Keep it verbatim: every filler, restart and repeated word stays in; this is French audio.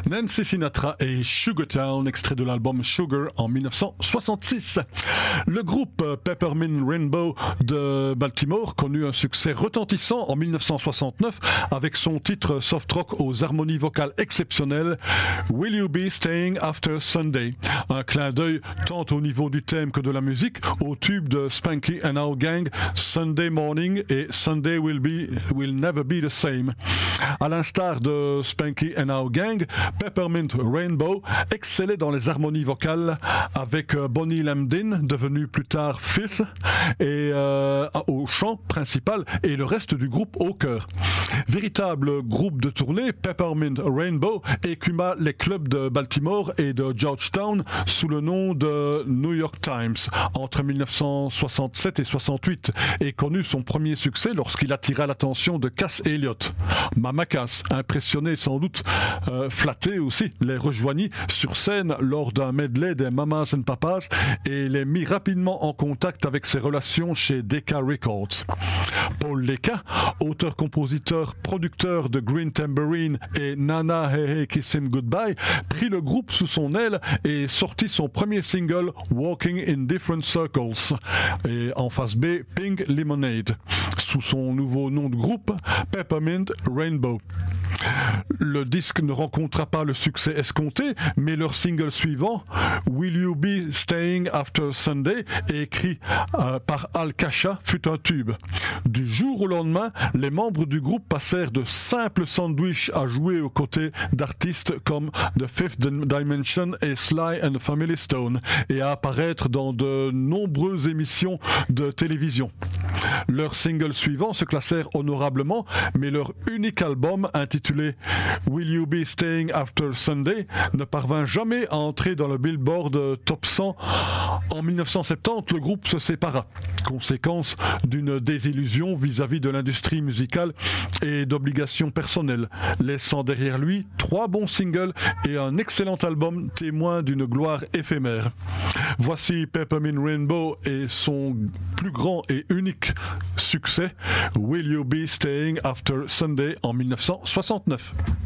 Nancy Sinatra et Sugar Town, extrait de l'album Sugar en dix-neuf cent soixante-six. Le groupe Peppermint Rainbow de Baltimore connut un succès retentissant en dix-neuf cent soixante-neuf avec son titre soft rock aux harmonies vocales exceptionnelles, Will You Be Staying After Sunday? Un clin d'œil tant au niveau du thème que de la musique au tube de Spanky and Our Gang, Sunday Morning et Sunday Will Be Will Never Be the Same. À l'instar de Spanky and Our Gang, Peppermint Rainbow excellait dans les harmonies vocales avec Bonnie Lamdin, devenu plus tard Fizz, et euh, au chant principal et le reste du groupe au chœur. Véritable groupe de tournée, Peppermint Rainbow écuma les clubs de Baltimore et de Georgetown sous le nom de New York Times entre dix-neuf cent soixante-sept et soixante-huit et connut son premier succès lorsqu'il attira l'attention de Cass Elliot. Mama Cass, impressionné sans doute, euh, flatté aussi, les rejoignit sur scène lors d'un medley des Mamas and Papas et les mit rapidement en contact avec ses relations chez Decca Records. Paul Decca, auteur-compositeur, producteur de Green Tambourine et Nana Hey Hey Kiss Him Goodbye, prit le groupe sous son aile et sortit son premier single Walking in Different Circles et en face B Pink Lemonade sous son nouveau nom de groupe Peppermint Rainbow. Le disque ne rencontra pas le succès escompté, mais leur single suivant, Will You Be Staying After Sunday, écrit euh, par Al Kasha, fut un tube. Du jour au lendemain, les membres du groupe passèrent de simples sandwichs à jouer aux côtés d'artistes comme The Fifth Dimension et Sly and the Family Stone, et à apparaître dans de nombreuses émissions de télévision. Leurs singles suivants se classèrent honorablement, mais leur unique album, intitulé Will You Be Staying After Sunday, ne parvint jamais à entrer dans le Billboard Top cent. En dix-neuf cent soixante-dix, le groupe se sépara, conséquence d'une désillusion vis-à-vis de l'industrie musicale et d'obligations personnelles, laissant derrière lui trois bons singles et un excellent album témoin d'une gloire éphémère. Voici Peppermint Rainbow et son plus grand et unique succès, Will You Be Staying After Sunday en dix-neuf cent soixante-neuf.